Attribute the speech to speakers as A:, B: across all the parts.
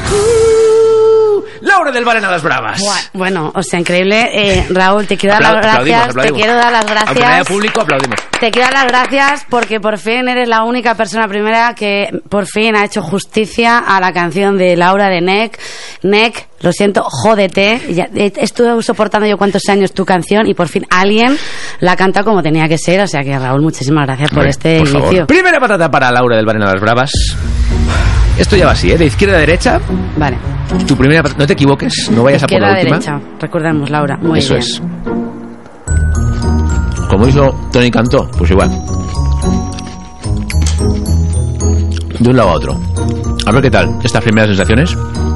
A: Laura del Val en A las Bravas.
B: Bueno, o sea, increíble. Raúl, te quiero dar las gracias.
A: Aplaudimos.
B: Te quiero dar las gracias.
A: Aunque no haya público, aplaudimos.
B: Te quiero dar las gracias porque por fin eres la única persona primera que por fin ha hecho justicia a la canción de Laura de Nek. Nek, lo siento, jódete. Ya, estuve soportando yo cuántos años tu canción y por fin alguien la canta como tenía que ser. O sea que, Raúl, muchísimas gracias por este inicio.
A: Favor. Primera patata para Laura del Val en A las Bravas. Esto ya va así, ¿eh? De izquierda a derecha.
B: Vale.
A: Tu primera patata. No te equivoques, no vayas a por la última.
B: Izquierda a derecha. Recordemos, Laura. Muy
A: Eso
B: bien.
A: es. Como hizo Tony Cantó, pues igual. De un lado a otro. A ver qué tal, estas primeras sensaciones.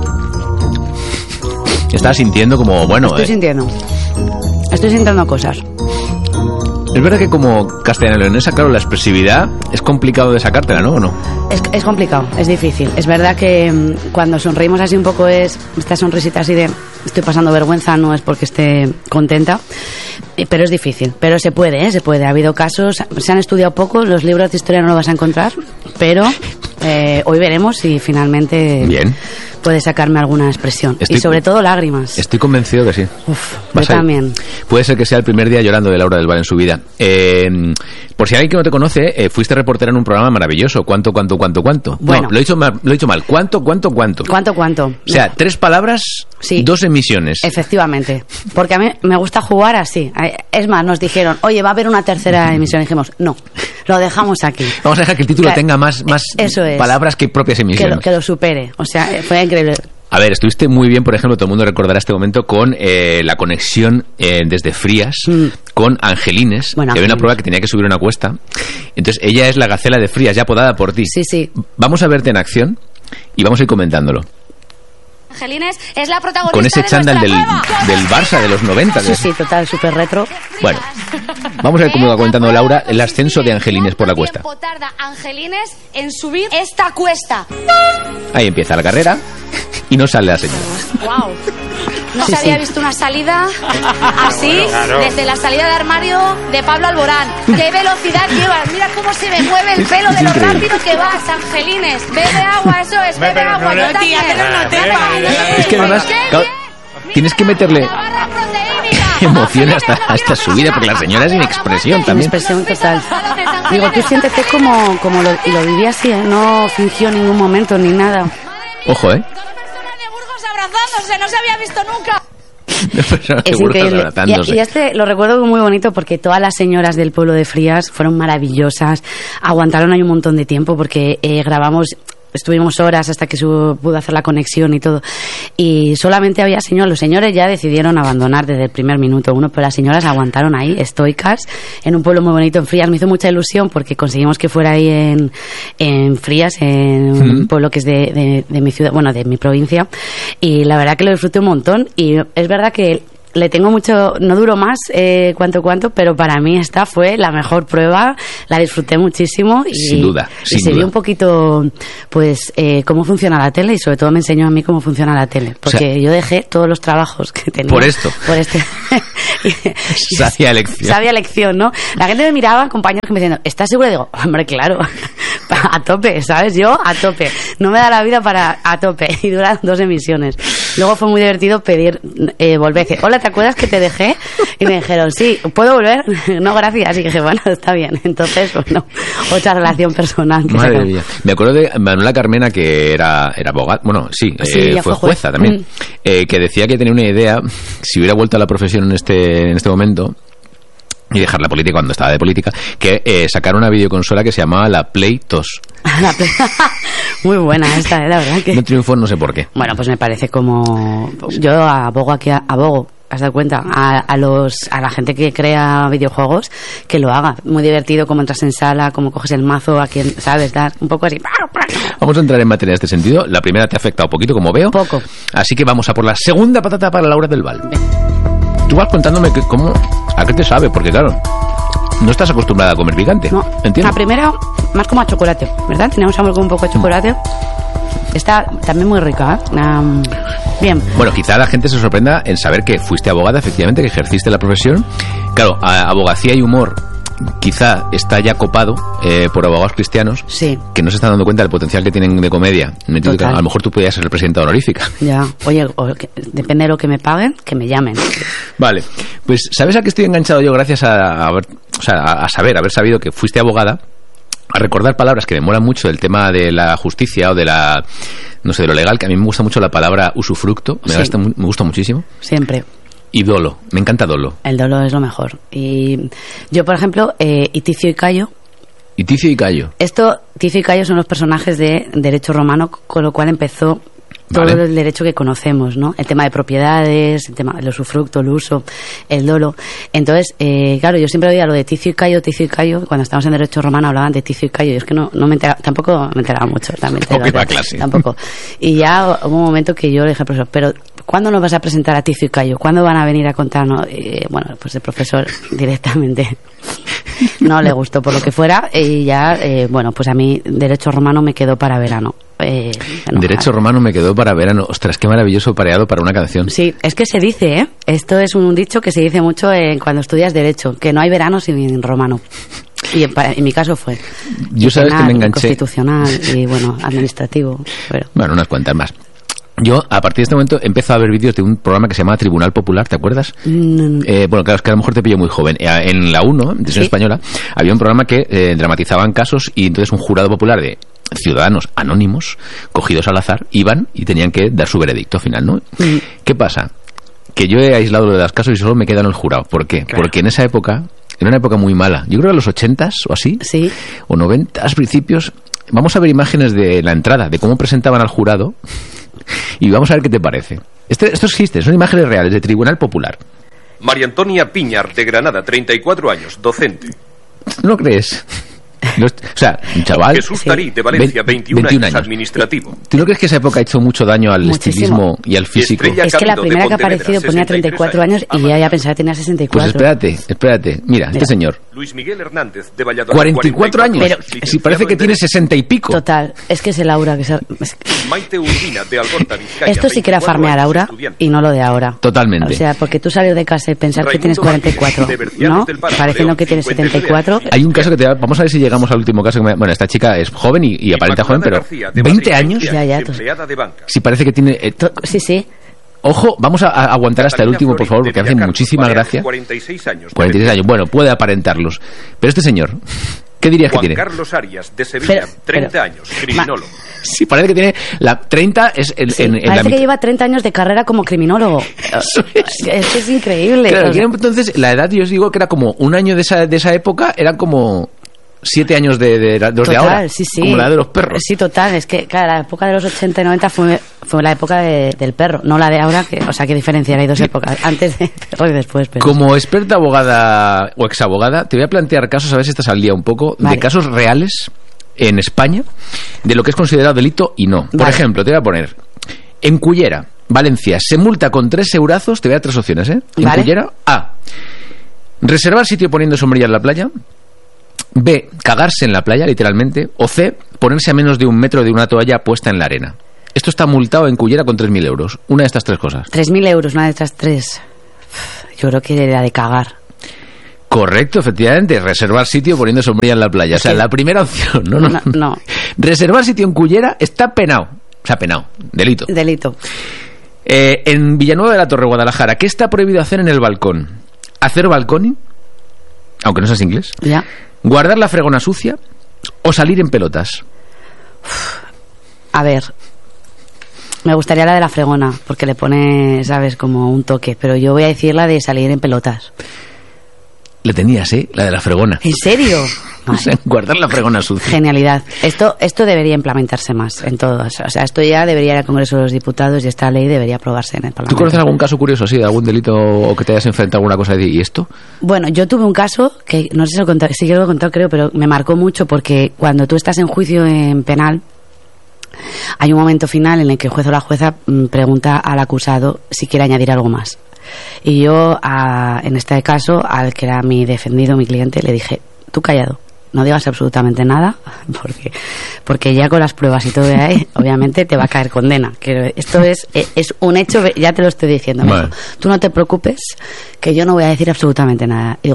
A: Estás sintiendo como, bueno...
B: Estoy sintiendo cosas.
A: Es verdad que como castellano-leonesa, claro, la expresividad es complicado de sacártela, ¿no? ¿O no?
B: Es complicado, es difícil. Es verdad que cuando sonreímos así un poco es esta sonrisita así de estoy pasando vergüenza, no es porque esté contenta, pero es difícil. Pero se puede, se puede. Ha habido casos, se han estudiado poco, los libros de historia no lo vas a encontrar, pero hoy veremos si finalmente...
A: Bien.
B: Puede sacarme alguna expresión. Y sobre todo lágrimas.
A: Estoy convencido que sí.
B: Yo también.
A: Puede ser que sea el primer día llorando de Laura del Val en su vida. Por si alguien que no te conoce, fuiste reportera en un programa maravilloso. ¿Cuánto?
B: Bueno.
A: No, lo he dicho mal. ¿Cuánto?
B: ¿Cuánto?
A: O sea, 3 palabras,
B: sí.
A: 2 emisiones.
B: Efectivamente. Porque a mí me gusta jugar así. Es más, nos dijeron, oye, va a haber una tercera emisión. Y dijimos, no, lo dejamos aquí.
A: Vamos a dejar que el título tenga más palabras que propias emisiones.
B: Que lo supere. O sea, fue increíble.
A: A ver, estuviste muy bien, por ejemplo, todo el mundo recordará este momento con la conexión desde Frías con Angelines, que había una prueba que tenía que subir una cuesta. Entonces, ella es la gacela de Frías, ya apodada por ti.
B: Sí.
A: Vamos a verte en acción y vamos a ir comentándolo.
C: Angelines es la protagonista
A: con ese
C: de
A: chándal del
C: prueba.
A: Barça de los 90.
B: Sí, total, súper retro.
A: Bueno, vamos a ver cómo va comentando Laura el ascenso de Angelines por la cuesta.
C: ¿Cuánto tiempo tarda Angelines en subir esta cuesta?
A: Ahí empieza la carrera y no sale la señora.
C: Wow. No se había visto una salida así desde la salida de armario de Pablo Alborán. ¡Qué velocidad llevas! Mira cómo se me mueve el pelo de lo rápido que vas, Angelines. Bebe agua, eso es, bebe agua.
D: No, tía,
A: es que además, claro, tienes que meterle emoción hasta su vida, porque la señora es sin expresión también.
B: Expresión total. Digo, tú siéntete como lo viví así, ¿eh? No fingió en ningún momento ni nada.
A: Ojo, ¿eh?
C: Abrazándose, no se había visto nunca.
B: Es increíble. Y este lo recuerdo muy bonito porque todas las señoras del pueblo de Frías fueron maravillosas, aguantaron ahí un montón de tiempo porque estuvimos horas hasta que pudo hacer la conexión y todo, y solamente había señores. Los señores ya decidieron abandonar desde el primer minuto 1, pero las señoras aguantaron ahí estoicas en un pueblo muy bonito en Frías. Me hizo mucha ilusión porque conseguimos que fuera ahí en Frías, en un pueblo que es de mi ciudad, bueno, de mi provincia, y la verdad que lo disfruté un montón. Y es verdad que le tengo mucho, no duró más cuánto, pero para mí esta fue la mejor prueba, la disfruté muchísimo y,
A: sin duda.
B: Se vio un poquito pues cómo funciona la tele, y sobre todo me enseñó a mí cómo funciona la tele, porque yo dejé todos los trabajos que tenía por este
A: sabia elección,
B: ¿no? La gente me miraba, compañeros que me decían, ¿estás segura? Digo, hombre, claro, a tope, ¿sabes? Yo a tope, no me da la vida para a tope, y duran 2 emisiones. Luego fue muy divertido pedir volver. Hola, ¿te acuerdas que te dejé? Y me dijeron, sí, ¿puedo volver? No, gracias. Y dije, bueno, está bien. Entonces, bueno, otra relación personal.
A: Madre mía. Me acuerdo de Manuela Carmena, que era abogada, bueno, sí, fue jueza también, que decía que tenía una idea, si hubiera vuelto a la profesión en este momento, y dejar la política cuando estaba de política, que sacar una videoconsola que se llamaba la Play 2.
B: Muy buena esta, la verdad que...
A: No triunfó, no sé por qué.
B: Bueno, pues me parece como... Yo abogo, ¿has dado cuenta? A la gente que crea videojuegos, que lo haga. Muy divertido, como entras en sala, como coges el mazo, a quien, ¿sabes? Dar un poco así...
A: Vamos a entrar en materia en este sentido. La primera te ha afectado poquito, como veo.
B: Poco.
A: Así que vamos a por la segunda patata para Laura del Val. Tú vas contándome a qué te sabe, porque claro, no estás acostumbrada a comer picante.
B: No,
A: entiendo.
B: La primera, más como a chocolate, ¿verdad? Tenemos algo con un poco de chocolate. Está también muy rica, ¿eh? Bien.
A: Bueno, quizá la gente se sorprenda en saber que fuiste abogada, efectivamente, que ejerciste la profesión. Claro, abogacía y humor, quizá está ya copado por abogados cristianos que no se están dando cuenta del potencial que tienen de comedia. A lo mejor tú podrías ser el presidente honorífica.
B: Ya, oye, depende de lo que me paguen, que me llamen.
A: Vale, pues ¿sabes a qué estoy enganchado yo gracias a haber sabido que fuiste abogada? A recordar palabras que me molan mucho del tema de la justicia o de la, no sé, de lo legal, que a mí me gusta mucho la palabra usufructo, me gusta muchísimo.
B: Siempre.
A: Y dolo, me encanta dolo.
B: El dolo es lo mejor. Y yo, por ejemplo, Ticio y Cayo.
A: ¿Y Ticio y Cayo?
B: Ticio y Cayo son los personajes de derecho romano, con lo cual empezó todo el derecho que conocemos, ¿no? El tema de propiedades, el tema del usufructo, el uso, el dolo. Entonces, claro, yo siempre oía lo de Ticio y Cayo, cuando estábamos en derecho romano hablaban de Ticio y Cayo, yo es que no me enteraba, tampoco me enteraba mucho, también tampoco. Y ya hubo un momento que yo le dije al profesor, pero ¿cuándo nos vas a presentar a Ticio y Cayo? ¿Cuándo van a venir a contarnos? Bueno, pues el profesor directamente no le gustó por lo que fuera, y ya, bueno, pues a mí derecho romano me quedó para verano.
A: Derecho romano me quedó para verano. Ostras, qué maravilloso pareado para una canción.
B: Sí, es que se dice, ¿eh? Esto es un dicho que se dice mucho cuando estudias derecho, que no hay verano sin romano. Y en mi caso fue.
A: Yo sabes que me enganché.
B: Constitucional y, bueno, administrativo.
A: Bueno, unas cuantas más. Yo, a partir de este momento, empecé a ver vídeos de un programa que se llama Tribunal Popular, ¿te acuerdas? Bueno, claro, es que a lo mejor te pillo muy joven. En la 1, en Televisión Española, había un programa que dramatizaban casos y entonces un jurado popular de ciudadanos anónimos, cogidos al azar, iban y tenían que dar su veredicto final, ¿no? ¿Qué pasa? Que yo he aislado lo de los casos y solo me quedo en el jurado. ¿Por qué? Claro. Porque en esa época, era una época muy mala. Yo creo que en los 80s o así, o 90s principios, vamos a ver imágenes de la entrada, de cómo presentaban al jurado, y vamos a ver qué te parece. Esto existe, son imágenes reales de Tribunal Popular.
D: María Antonia Piñar, de Granada, 34 años, docente.
A: ¿No crees? O sea, un chaval...
D: Jesús Tarí, de Valencia, 21 años, administrativo.
A: ¿Tú no crees que esa época ha hecho mucho daño al estilismo y al físico?
B: Es que la primera que ha aparecido ponía 34 años y ya pensaba que tenía 64.
A: Pues espérate. Mira, este señor...
D: Luis Miguel Hernández, de Valladolid,
A: 44 años. Pero si parece que tiene 60 y pico.
B: Total, es que es el aura que
D: Maite Urbina, de Algorta, Vizcaya.
B: Esto sí que era farmear aura y no lo de ahora.
A: Totalmente.
B: O sea, porque tú salir de casa y pensar que tienes 44, ¿no? Pareciendo que tienes 74.
A: Hay un caso que vamos a ver si llegamos al último caso. Bueno, esta chica es joven y aparenta joven, pero 20 años.
B: Ya.
A: Si parece que tiene...
B: Sí.
A: Ojo, vamos a aguantar hasta el último, por favor, porque hace muchísima gracia.
D: 46 años.
A: Bueno, puede aparentarlos. Pero este señor, ¿qué dirías que tiene?
D: Juan Carlos Arias, de Sevilla, 30 años, criminólogo.
A: Sí, parece que tiene... La 30 es
B: parece que lleva 30 años de carrera como criminólogo. Es increíble.
A: Claro, entonces, la edad, yo os digo que era como un año de esa época, era como... 7 años de los de ahora,
B: sí.
A: Como la de los perros.
B: Sí, total, es que claro, la época de los 80 y 90 fue la época del perro, no la de ahora, o sea, qué diferencia, hay dos épocas, antes de perro y después perro.
A: Como experta abogada o exabogada, te voy a plantear casos, a ver si estás al día un poco, de casos reales en España, de lo que es considerado delito y no. Por ejemplo, te voy a poner, en Cullera, Valencia, se multa con 3 eurazos, te voy a dar 3 opciones, ¿eh? En Cullera, A, reservar sitio poniendo sombrilla en la playa. B, cagarse en la playa, literalmente. O C, ponerse a menos de 1 metro de una toalla puesta en la arena. Esto está multado en Cullera con 3.000 euros. Una de estas 3 cosas.
B: 3.000 euros, una de estas 3. Yo creo que era de cagar.
A: Correcto, efectivamente. Reservar sitio poniendo sombrilla en la playa. O sea, la primera opción. No. Reservar sitio en Cullera está penado. O sea, penado. Delito. En Villanueva de la Torre, Guadalajara, ¿qué está prohibido hacer en el balcón? ¿Hacer balconing? Aunque no seas inglés.
B: Ya.
A: ¿Guardar la fregona sucia o salir en pelotas?
B: A ver, me gustaría la de la fregona, porque le pone, ¿sabes?, como un toque, pero yo voy a decir la de salir en pelotas.
A: Le tenías, la de la fregona.
B: ¿En serio?
A: O sea, guardar la fregona sucia.
B: Genialidad. Esto debería implementarse más en todos. O sea, esto ya debería ir al Congreso de los Diputados y esta ley debería aprobarse en el Parlamento.
A: ¿Tú conoces algún caso curioso así, de algún delito o que te hayas enfrentado a alguna cosa y esto?
B: Bueno, yo tuve un caso que no sé si lo conté, sí que lo he contado, creo, pero me marcó mucho porque cuando tú estás en juicio en penal, hay un momento final en el que el juez o la jueza pregunta al acusado si quiere añadir algo más. Y yo, en este caso, al que era mi defendido, mi cliente, le dije, tú callado, no digas absolutamente nada, porque ya con las pruebas y todo de ahí, obviamente te va a caer condena. Que esto es un hecho, ya te lo estoy diciendo. Vale. Tú no te preocupes, que yo no voy a decir absolutamente nada. Y digo,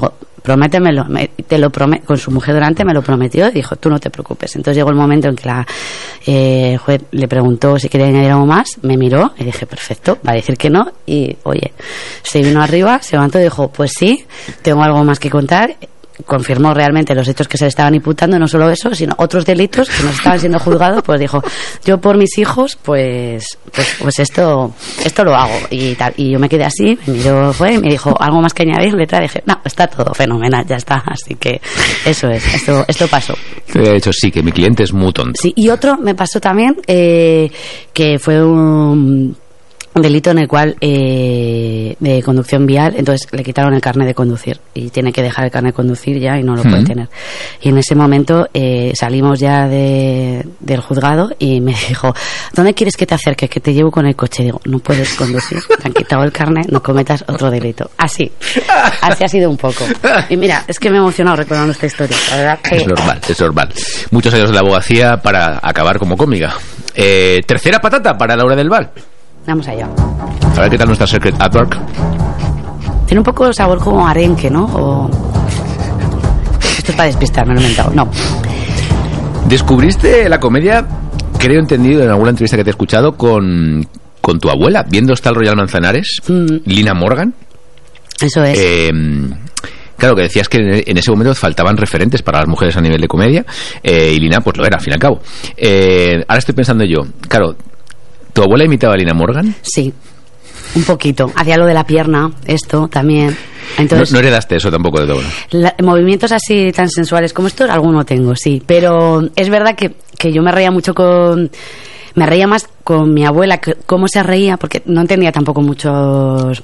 B: prométemelo, con su mujer delante me lo prometió y dijo, tú no te preocupes. Entonces llegó el momento en que el juez le preguntó si quería añadir algo más, me miró y dije, perfecto, va a decir que no, y oye, se vino arriba, se levantó y dijo, pues sí, tengo algo más que contar. Confirmó realmente los hechos que se le estaban imputando, no solo eso, sino otros delitos que nos estaban siendo juzgados. Pues dijo, yo por mis hijos pues esto lo hago y tal. Y yo me quedé así, me miró, y me dijo, ¿algo más que añadir? Letra, dije, no, está todo fenomenal, ya está. Así que eso es, esto pasó.
A: De hecho, sí, que mi cliente es muy tonto.
B: Sí, y otro me pasó también, que fue un delito en el cual de conducción vial, entonces le quitaron el carnet de conducir y tiene que dejar el carnet de conducir ya y no lo puede tener. Y en ese momento salimos ya del juzgado y me dijo, ¿dónde quieres que te acerque? Que te llevo con el coche. Digo, no puedes conducir, te han quitado el carnet, no cometas otro delito. Así ha sido un poco. Y mira, es que me he emocionado recordando esta historia. La verdad que...
A: Es normal. Muchos años de la abogacía para acabar como cómica. Tercera patata para Laura del Val.
B: Vamos allá.
A: A ver qué tal nuestra Secret Artwork.
B: Tiene un poco de sabor como arenque, ¿no? O... Esto es para despistar, me lo he inventado. No.
A: Descubriste la comedia, creo entendido en alguna entrevista que te he escuchado, con tu abuela, viendo hasta el Royal Manzanares, Lina Morgan.
B: Eso es.
A: Claro, que decías que en ese momento faltaban referentes para las mujeres a nivel de comedia, y Lina pues lo era, al fin y al cabo. Ahora estoy pensando yo, claro, ¿tu abuela imitaba a Lina Morgan?
B: Sí, un poquito. Hacía lo de la pierna, esto también. Entonces,
A: no heredaste eso tampoco de tu abuela.
B: Movimientos así tan sensuales como estos, alguno tengo, sí. Pero es verdad que yo me reía mucho me reía más con mi abuela, cómo se reía, porque no entendía tampoco muchos...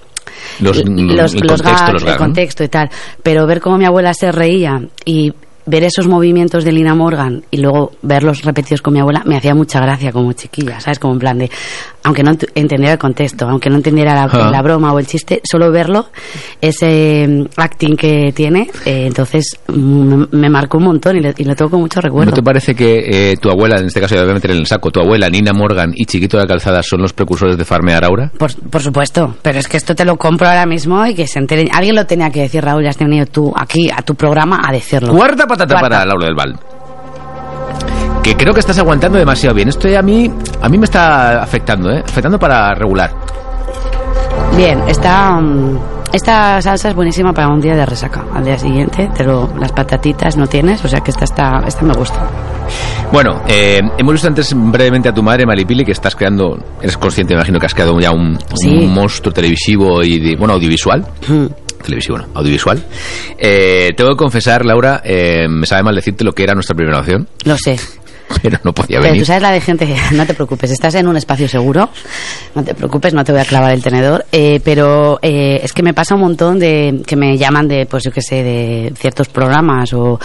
B: el contexto y tal. Pero ver cómo mi abuela se reía y ver esos movimientos de Lina Morgan y luego verlos repetidos con mi abuela me hacía mucha gracia como chiquilla, ¿sabes? Como en plan de, aunque no entendiera el contexto, aunque no entendiera la broma o el chiste, solo verlo, ese acting que tiene, entonces me marcó un montón y lo tengo con mucho recuerdo.
A: ¿No te parece que tu abuela, en este caso ya voy a meter en el saco, tu abuela, Nina Morgan y Chiquito de la Calzada son los precursores de farmear Aura?
B: Por supuesto, pero es que esto te lo compro ahora mismo y que se enteren. Alguien lo tenía que decir, Raúl, ya has venido tú aquí a tu programa a decirlo.
A: Cuarta patata para Laura del Val. Que creo que estás aguantando demasiado bien. Esto ya a mí me está afectando, afectando para regular.
B: Bien, esta salsa es buenísima para un día de resaca. Al día siguiente, las patatitas no tienes, o sea que esta me gusta.
A: Bueno, hemos visto antes brevemente a tu madre, Malipili, que estás creando, eres consciente, me imagino que has creado ya un monstruo televisivo y audiovisual. Televisivo, no, audiovisual. Tengo que confesar, Laura, me sabe mal decirte lo que era nuestra primera opción.
B: Lo sé.
A: Pero no podía venir.
B: Tú sabes la de gente que... No te preocupes, estás en un espacio seguro. No te preocupes, no te voy a clavar el tenedor. Pero es que me pasa un montón de... Que me llaman de, pues yo qué sé, de ciertos programas o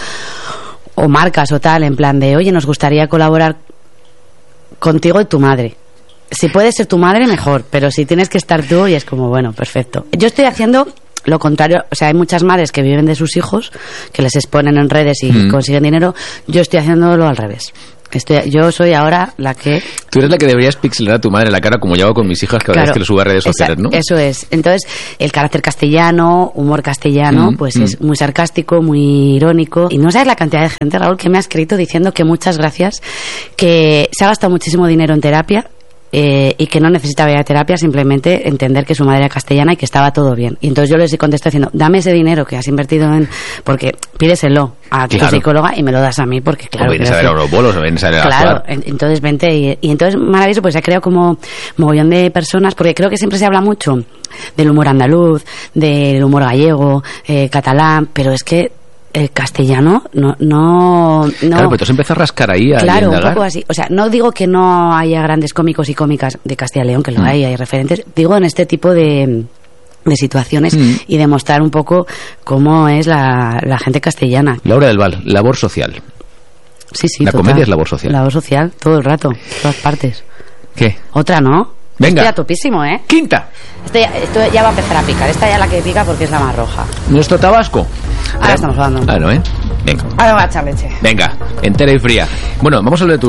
B: marcas o tal, en plan de, oye, nos gustaría colaborar contigo y tu madre. Si puede ser tu madre, mejor. Pero si tienes que estar tú, y es como, bueno, perfecto. Yo estoy haciendo... lo contrario, o sea, hay muchas madres que viven de sus hijos, que les exponen en redes y consiguen dinero. Yo estoy haciéndolo al revés. Yo soy ahora la que...
A: Tú eres la que deberías pixelar a tu madre en la cara, como yo hago con mis hijas cada vez que lo subo a redes sociales, ¿no?
B: Eso es. Entonces, el carácter castellano, humor castellano, pues es muy sarcástico, muy irónico. Y no sabes la cantidad de gente, Raúl, que me ha escrito diciendo que muchas gracias, que se ha gastado muchísimo dinero en terapia, y que no necesitaba ir a terapia, simplemente entender que su madre era castellana y que estaba todo bien. Y entonces yo les contesté diciendo, dame ese dinero que has invertido porque pídeselo a tu psicóloga y me lo das a mí, porque claro, o
A: vienes a ver a Eurobolos o vienes a ver a
B: claro, entonces vente y entonces maravilloso, pues se ha creado como mogollón de personas, porque creo que siempre se habla mucho del humor andaluz, del humor gallego, catalán, pero es que el castellano no.
A: Claro, pero tú has empezado a rascar ahí.
B: Claro, un poco así. O sea, no digo que no haya grandes cómicos y cómicas de Castilla y León, que lo hay referentes. Digo en este tipo de situaciones y demostrar un poco cómo es la gente castellana.
A: Laura del Val, labor social.
B: Sí,
A: la comedia es labor social.
B: Labor social, todo el rato, todas partes.
A: ¿Qué?
B: Otra, ¿no?
A: Venga.
B: Estoy a topísimo, ¿eh?
A: Quinta.
B: Esto ya va a empezar a picar. Esta ya es la que pica porque es la más roja.
A: Nuestro Tabasco.
B: Ahora estamos hablando.
A: Claro, ¿eh? Venga.
B: Ahora va a echar leche.
A: Venga, entera y fría. Bueno, vamos a hablar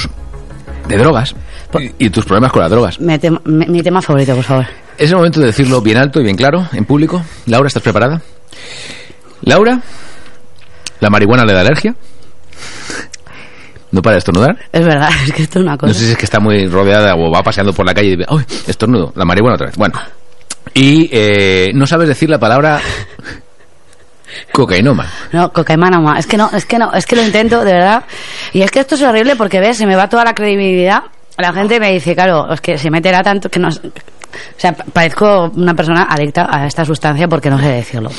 A: de drogas y tus problemas con las drogas.
B: Mi tema favorito, por favor.
A: Es el momento de decirlo bien alto y bien claro, en público. Laura, ¿estás preparada? Laura, ¿la marihuana le da alergia? ¿No para de estornudar?
B: Es verdad, es que esto es una cosa.
A: No sé si es que está muy rodeada o va paseando por la calle y dice, ¡ay, estornudo! La marihuana otra vez. Bueno. Y no sabes decir la palabra cocainoma.
B: No, cocainoma. Es que lo intento, de verdad. Y es que esto es horrible porque, ves, se me va toda la credibilidad. La gente me dice, claro, es que se meterá tanto que no... O sea, parezco una persona adicta a esta sustancia porque no sé decirlo.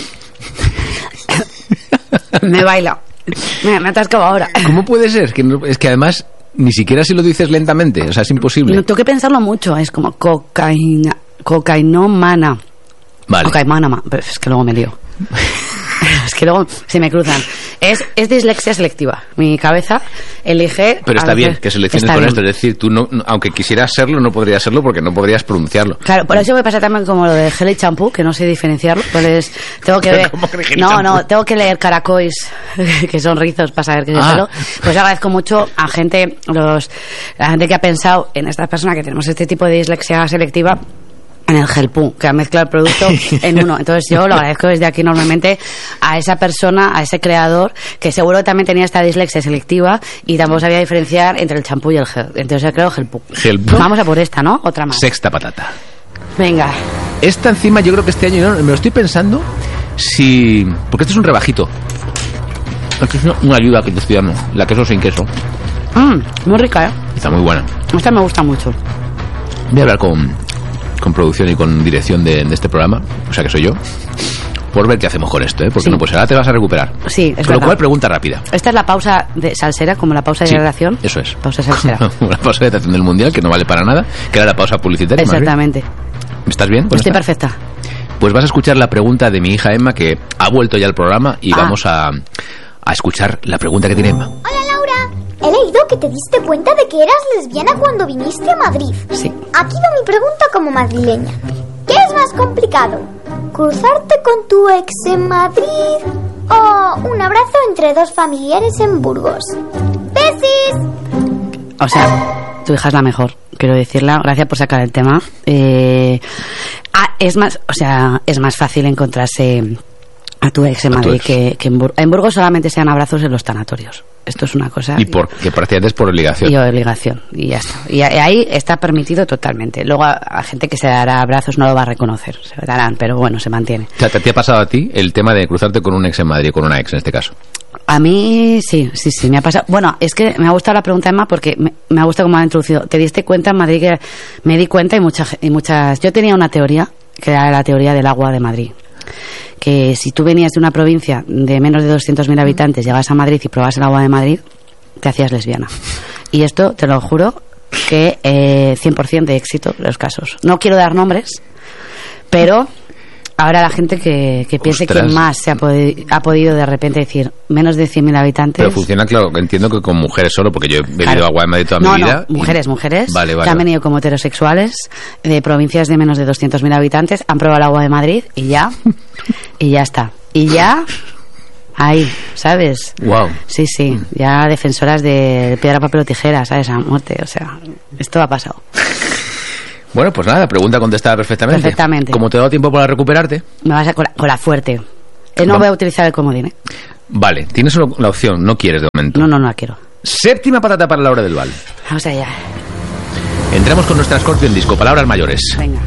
B: Me baila. Me atascaba ahora.
A: ¿Cómo puede ser? Es que además ni siquiera si lo dices lentamente, o sea, es imposible.
B: No tengo que pensarlo mucho, es como cocainomana.
A: Vale.
B: Cocainoma, pero es que luego me lío. Es que luego se me cruzan. Es dislexia selectiva. Mi cabeza elige...
A: Pero está bien que selecciones con esto. Es decir, tú, no, aunque quisieras serlo, no podrías serlo porque no podrías pronunciarlo.
B: Claro, por eso me pasa también como lo de gel y champú, que no sé diferenciarlo. Pues tengo que ver... tengo que leer caracois, que son rizos, para saber qué es eso. Pues agradezco mucho a la gente que ha pensado en esta persona que tenemos este tipo de dislexia selectiva, en el gelpú, que ha mezclado el producto en uno. Entonces yo lo agradezco desde aquí enormemente a esa persona, a ese creador, que seguro también tenía esta dislexia selectiva y tampoco sabía diferenciar entre el champú y el gel. Entonces yo creo gelpú. Vamos a por esta, ¿no? Otra más.
A: Sexta patata.
B: Venga.
A: Esta encima yo creo que este año, me lo estoy pensando, porque esto es un rebajito. Esto es una ayuda que te estoy dando, la queso sin queso.
B: Muy rica, ¿eh?
A: Está muy buena.
B: Esta me gusta mucho.
A: Voy a hablar con producción y con dirección de este programa, o sea que soy yo, por ver qué hacemos con esto, porque no, pues ahora te vas a recuperar.
B: Sí, es
A: con lo cual, pregunta rápida.
B: Esta es la pausa de salsera, como la pausa de hidratación.
A: Eso es.
B: Pausa salsera.
A: La pausa de hidratación del Mundial, que no vale para nada, que era la pausa publicitaria.
B: Exactamente.
A: ¿Estás bien?
B: Estoy perfecta.
A: Pues vas a escuchar la pregunta de mi hija Emma, que ha vuelto ya al programa, y vamos a escuchar la pregunta que tiene Emma.
E: Hola, Laura. He leído que te diste cuenta de que eras lesbiana cuando viniste a Madrid.
B: Sí.
E: Aquí va mi pregunta como madrileña. ¿Qué es más complicado? ¿Cruzarte con tu ex en Madrid o un abrazo entre dos familiares en Burgos? ¡Besis!
B: O sea, tu hija es la mejor, quiero decirla. Gracias por sacar el tema. Es más fácil encontrarse a tu ex en Madrid que en Burgos. En Burgos solamente se dan abrazos en los tanatorios. Esto es una cosa...
A: Y que prácticamente es por obligación.
B: Y obligación, y ya está. Y ahí está permitido totalmente. Luego a gente que se dará abrazos no lo va a reconocer. Se lo darán, pero bueno, se mantiene.
A: O sea, ¿te ha pasado a ti el tema de cruzarte con un ex en Madrid, con una ex en este caso?
B: A mí sí, me ha pasado. Bueno, es que me ha gustado la pregunta, Emma, porque me ha gustado cómo ha introducido. ¿Te diste cuenta en Madrid que me di cuenta y muchas... Yo tenía una teoría, que era la teoría del agua de Madrid. Que si tú venías de una provincia de menos de 200.000 habitantes, llegabas a Madrid y probabas el agua de Madrid, te hacías lesbiana. Y esto, te lo juro, que 100% de éxito en los casos. No quiero dar nombres, pero ahora la gente que piense que más se ha podido de repente decir menos de 100.000 habitantes.
A: Pero funciona, claro, entiendo que con mujeres solo, porque yo he bebido agua de Madrid toda mi vida.
B: No, mujeres
A: vale,
B: que han venido como heterosexuales de provincias de menos de 200.000 habitantes, han probado el agua de Madrid y ya está. Y ya... Ahí, ¿sabes?
A: Wow.
B: Sí, ya defensoras de piedra, papel o tijera, ¿sabes? A muerte, o sea, esto ha pasado.
A: Bueno, pues nada, pregunta contestada perfectamente.
B: Perfectamente.
A: Como te he dado tiempo para recuperarte...
B: Me vas a con la fuerte. No voy a utilizar el comodín, ¿eh?
A: Vale, tienes la opción, no quieres de momento.
B: No la quiero.
A: Séptima patata para Laura del Val.
B: Vamos allá.
A: Entramos con nuestra Scorpion Disco, palabras mayores.
B: Venga.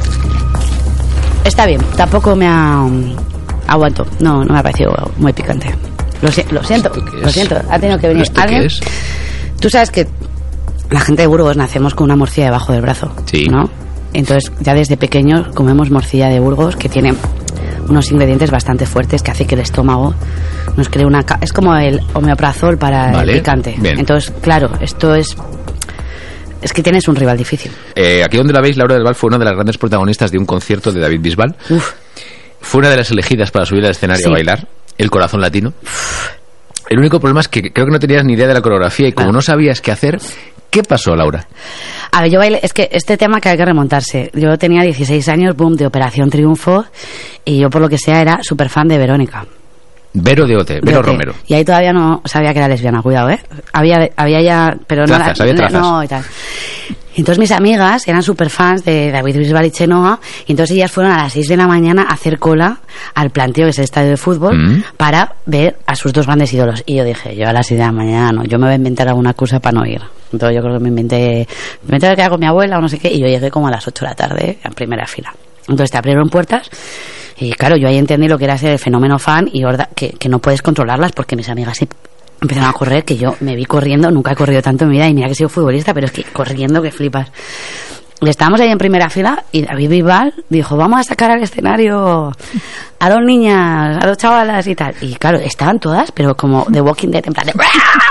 B: Está bien, tampoco me ha... Aguanto, no me ha parecido muy picante. Lo siento, ha tenido que venir alguien. ¿Qué es? Tú sabes que la gente de Burgos nacemos con una morcilla debajo del brazo,
A: sí,
B: ¿no? Entonces ya desde pequeños comemos morcilla de Burgos, que tiene unos ingredientes bastante fuertes que hace que el estómago nos cree una... Es como el omeprazol para el picante.
A: Bien.
B: Entonces, claro, esto es que tienes un rival difícil.
A: Aquí donde la veis, Laura del Val fue una de las grandes protagonistas de un concierto de David Bisbal. Fue una de las elegidas para subir al escenario a bailar, El Corazón Latino. El único problema es que creo que no tenías ni idea de la coreografía y como no sabías qué hacer, ¿qué pasó, Laura?
B: A ver, yo bailé, es que este tema que hay que remontarse. Yo tenía 16 años, boom, de Operación Triunfo, y yo por lo que sea era súper fan de Verónica.
A: Vero Romero.
B: Y ahí todavía no sabía que era lesbiana, cuidado, ¿eh? Había ya, pero
A: trazas,
B: no,
A: había trazas.
B: No, y tal. Y entonces mis amigas eran súper fans de David Bisbal y Chenoa, y entonces ellas fueron a las 6 de la mañana a hacer cola al Planteo, que es el estadio de fútbol, para ver a sus dos grandes ídolos. Y yo dije, yo a las 6 de la mañana no, yo me voy a inventar alguna cosa para no ir. Entonces yo creo que me inventé que quedar con mi abuela o no sé qué, y yo llegué como a las 8 de la tarde en primera fila. Entonces te abrieron puertas, y claro, yo ahí entendí lo que era ser el fenómeno fan, y que no puedes controlarlas, porque mis amigas empezaron a correr, que yo me vi corriendo, nunca he corrido tanto en mi vida, y mira que he sido futbolista, pero es que corriendo que flipas. Y estábamos ahí en primera fila y David Bisbal dijo, vamos a sacar al escenario a 2 niñas, a 2 chavalas y tal. Y claro, estaban todas, pero como The Walking Dead, en plan de...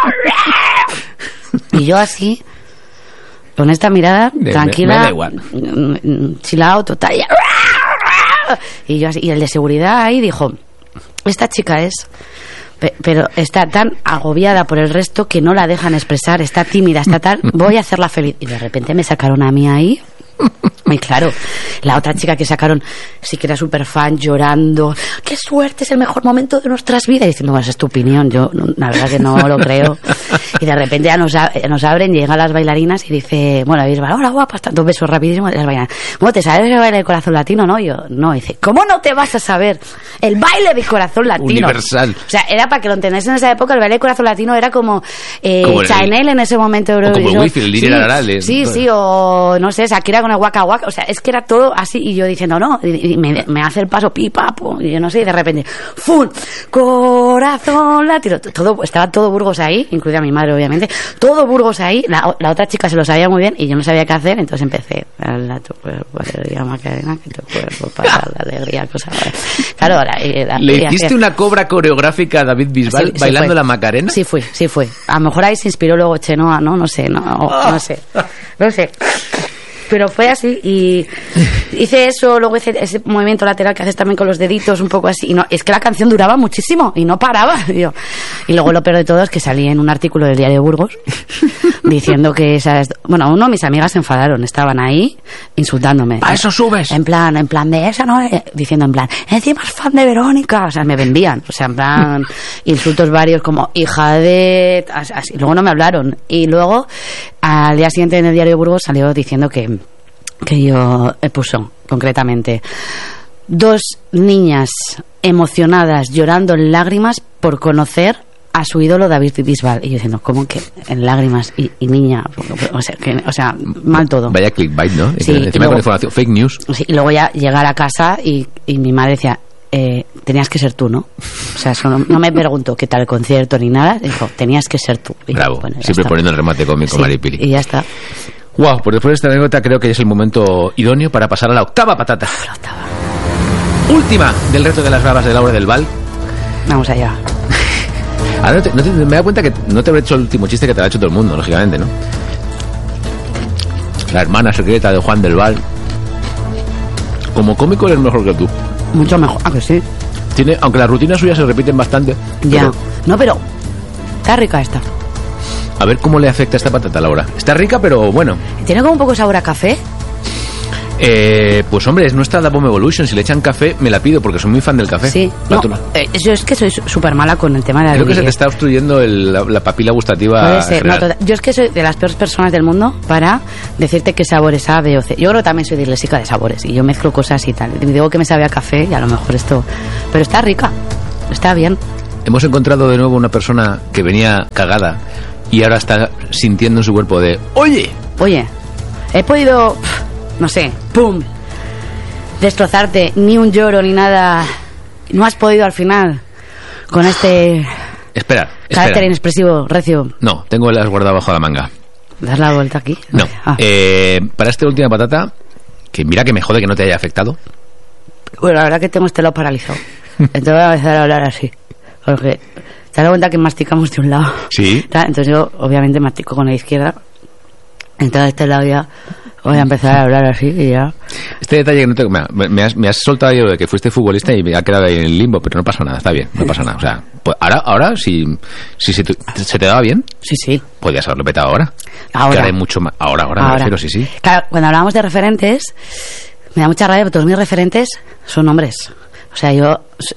B: Y yo así, con esta mirada tranquila,
A: me da igual,
B: chilao total, y yo así, y el de seguridad ahí dijo, esta chica es... pero está tan agobiada por el resto que no la dejan expresar, está tímida, está tal, voy a hacerla feliz. Y de repente me sacaron a mí ahí, y claro, la otra chica que sacaron sí que era súper fan, llorando, qué suerte, es el mejor momento de nuestras vidas, y diciendo, bueno, esa es tu opinión, yo la verdad que no lo creo. Y de repente ya nos abren, llegan las bailarinas y dice, bueno, Bisbal, hola guapa, 2 besos rapidísimos, las bailarinas, bueno, ¿te sabes el baile del corazón latino? No, yo, no, dice, ¿cómo no te vas a saber el baile del corazón latino?
A: Universal.
B: O sea, era para que lo entendáis, en esa época el baile del corazón latino era como Chanel en ese momento,
A: o como el wifi, el Lili Arales.
B: Sí, o no sé, Shakira con el Waka Waka, o sea, es que era todo así, y yo diciendo no, y me hace el paso pipapo, y yo no sé, y de repente ¡fum! Corazón latino, estaba todo Burgos ahí, incluida mi madre obviamente, todo Burgos ahí, la otra chica se lo sabía muy bien y yo no sabía qué hacer, entonces empecé a tu cuerpo, alegría Macarena, que tu cuerpo para la alegría, cosa claro,
A: ¿le hiciste una cobra coreográfica a David Bisbal bailando la Macarena?
B: Sí fue, a lo mejor ahí se inspiró luego Chenoa, no sé, no sé. Pero fue así, y hice eso, luego hice ese movimiento lateral que haces también con los deditos, un poco así, y no, es que la canción duraba muchísimo y no paraba, tío. Y luego lo peor de todo es que salí en un artículo del Diario de Burgos diciendo que mis amigas se enfadaron, estaban ahí insultándome.
A: ¿A eso subes?
B: En plan de esa no, diciendo en plan, encima es fan de Verónica, o sea, me vendían, o sea, en plan insultos varios como hija de, así. Luego no me hablaron, y luego al día siguiente en el Diario de Burgos salió diciendo que yo puso concretamente 2 niñas emocionadas llorando en lágrimas por conocer a su ídolo David Bisbal, y yo diciendo, ¿cómo que en lágrimas y niña? O sea, mal todo.
A: Vaya clickbait, ¿no?
B: Sí,
A: encima con información, fake news.
B: Sí, y luego ya llegar a casa y mi madre decía, tenías que ser tú, ¿no? O sea, eso no me preguntó qué tal el concierto ni nada, dijo, tenías que ser tú. Y
A: bravo,
B: bueno,
A: siempre poniendo el remate cómico, sí, Maripili.
B: Y ya está.
A: Wow, pues después de esta anécdota creo que ya es el momento idóneo para pasar a la octava patata.
B: La octava.
A: Última del reto de las bravas de Laura del Val.
B: Vamos allá.
A: Ahora me da cuenta que no te habré hecho el último chiste que te lo ha hecho todo el mundo, lógicamente, ¿no? La hermana secreta de Juan del Val. Como cómico eres mejor que tú.
B: Mucho mejor, que sí.
A: Aunque las rutinas suyas se repiten bastante.
B: Ya. Pero está rica esta.
A: A ver cómo le afecta esta patata, Laura. Está rica, pero bueno.
B: ¿Tiene como un poco sabor a café?
A: Pues hombre, es nuestra Dabome Evolution. Si le echan café, me la pido porque soy muy fan del café.
B: Sí. Yo es que soy súper mala con el tema de la
A: Creo que se te está obstruyendo la papila gustativa.
B: Puede ser. Yo es que soy de las peores personas del mundo para decirte qué sabores A, B o C. Yo creo que también soy disléxica de sabores y yo mezclo cosas y tal. Digo que me sabe a café y a lo mejor esto... Pero está rica. Está bien.
A: Hemos encontrado de nuevo una persona que venía cagada y ahora está sintiendo en su cuerpo de... Oye,
B: he podido... No sé, ¡pum! Destrozarte, ni un lloro ni nada. No has podido al final con este carácter inexpresivo, recio.
A: No, tengo las guardadas bajo la manga.
B: ¿Das la vuelta aquí?
A: No. Para esta última patata, que mira que me jode que no te haya afectado.
B: Bueno, la verdad que tengo este lado paralizado. Entonces voy a empezar a hablar así. Porque te das cuenta que masticamos de un lado.
A: Sí.
B: Entonces yo obviamente mastico con la izquierda. Entonces este lado ya... Voy a empezar a hablar así y ya.
A: Este detalle que no te... Me has soltado yo de que fuiste futbolista y me ha quedado ahí en el limbo, pero no pasa nada, está bien, no pasa nada. O sea, pues ahora si se te daba bien,
B: sí.
A: Podías haberlo petado ahora.
B: Ahora.
A: Hay mucho más. Ahora me refiero, sí.
B: Claro, cuando hablábamos de referentes, me da mucha rabia porque todos mis referentes son hombres. O sea, yo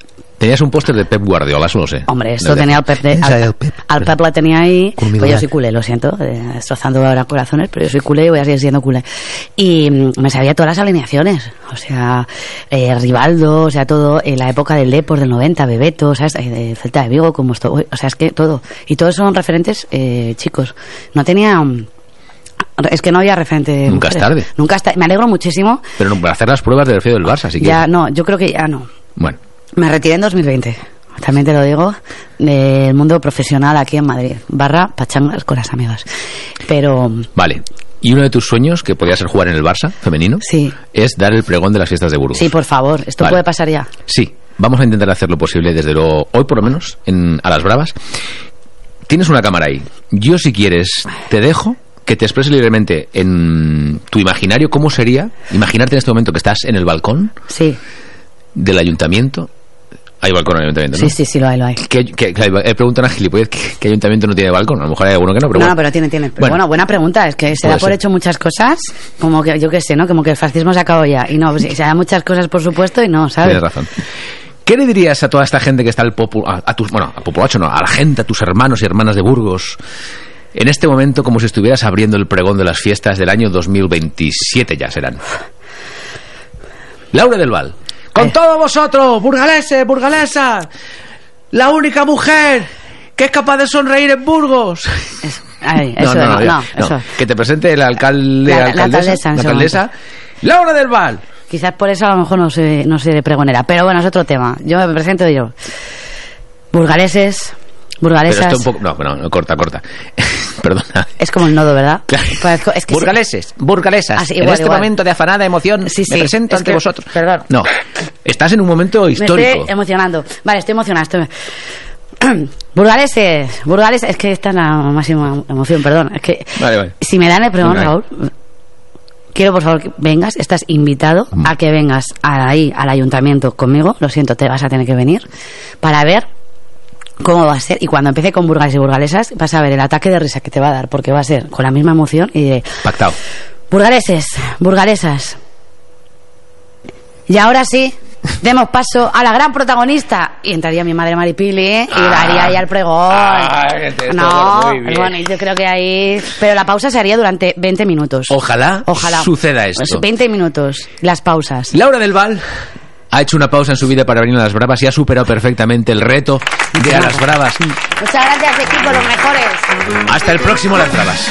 A: Tenías un póster de Pep Guardiola, eso lo sé.
B: Hombre, esto tenía al Pep. Al Pep la tenía ahí. Pues yo soy culé, lo siento, destrozando ahora corazones, pero yo soy culé y voy a seguir siendo culé. Y me sabía todas las alineaciones, o sea, Rivaldo, o sea, todo, en la época del Depor del 90, Bebeto, ¿sabes? De Celta de Vigo, como esto, o sea, es que todo. Y todos son referentes chicos. No tenía... Es que no había referente.
A: Nunca es tarde.
B: Nunca es tarde. Me alegro muchísimo.
A: Pero no, para hacer las pruebas del feo del Barça, así que...
B: Ya, no, yo creo que ya no.
A: Bueno.
B: Me retiré en 2020. También te lo digo, del mundo profesional aquí en Madrid. / pachangas con las amigas. Pero...
A: Vale. ¿Y uno de tus sueños, que podía ser jugar en el Barça femenino?
B: Sí.
A: Es dar el pregón de las fiestas de Burgos.
B: Sí, por favor. Esto puede pasar ya.
A: Sí. Vamos a intentar hacer lo posible, desde luego, hoy por lo menos, a las Bravas. Tienes una cámara ahí. Yo, si quieres, te dejo que te expreses libremente en tu imaginario cómo sería imaginarte en este momento que estás en el balcón del ayuntamiento. Hay balcón en el ayuntamiento, ¿no?
B: Sí, lo hay.
A: Preguntan a gilipollas ¿qué ayuntamiento no tiene balcón? A lo mejor hay alguno que no, pero
B: no, pero tiene. Pero bueno, buena pregunta. Es que se da por hecho muchas cosas, como que, yo qué sé, ¿no? Como que el fascismo se acabó ya. Y no, pues, se da muchas cosas, por supuesto, y no, ¿sabes?
A: Tienes razón. ¿Qué le dirías a toda esta gente que está al populacho, no, a la gente, a tus hermanos y hermanas de Burgos, en este momento, como si estuvieras abriendo el pregón de las fiestas del año 2027 ya serán? Laura del Val.
F: Con todos vosotros, burgaleses, burgalesas, la única mujer que es capaz de sonreír en Burgos.
B: Eso.
A: Que te presente el alcalde, la alcaldesa. Laura del Val.
B: Quizás por eso a lo mejor no sé de pregonera. Pero bueno, es otro tema. Yo me presento yo. Burgaleses, burgalesas...
A: Pero esto un poco... No, corta. Perdona.
B: Es como el nodo, ¿verdad?
A: Claro.
B: Es que
A: burgaleses, burgalesas.
B: Igual,
A: en este momento de afanada emoción, me presento ante vosotros.
B: Perdón.
A: No, estás en un momento histórico.
B: Me estoy emocionando. Vale, estoy emocionada. Burgaleses, es que está en la máxima emoción, perdón. Es que
A: vale.
B: Si me dan el pregón, Raúl... Quiero, por favor, que vengas, estás invitado a que vengas al ayuntamiento conmigo, lo siento, te vas a tener que venir, para ver cómo va a ser. Y cuando empiece con burgales y burgalesas, vas a ver el ataque de risa que te va a dar, porque va a ser con la misma emoción y diré...
A: Pactado.
B: Burgaleses, burgalesas. Y ahora sí, demos paso a la gran protagonista. Y entraría mi madre Maripili y daría ahí al pregón. No, bueno, yo creo que ahí... Pero la pausa se haría durante 20 minutos.
A: Ojalá suceda esto.
B: Pues 20 minutos, las pausas.
A: Laura del Val ha hecho una pausa en su vida para venir a las Bravas y ha superado perfectamente el reto de a las Bravas.
B: Muchas gracias, equipo, los mejores.
A: Hasta el próximo Las Bravas.